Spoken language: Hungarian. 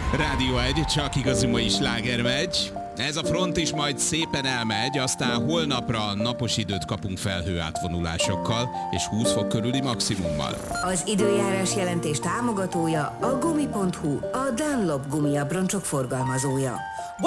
Rádió 1, csak igazi mai sláger megy. Ez a front is majd szépen elmegy, aztán holnapra napos időt kapunk felhő átvonulásokkal és 20 fok körüli maximummal. Az időjárás jelentés támogatója a Gumi.hu, a Dunlop gumiabroncsok forgalmazója.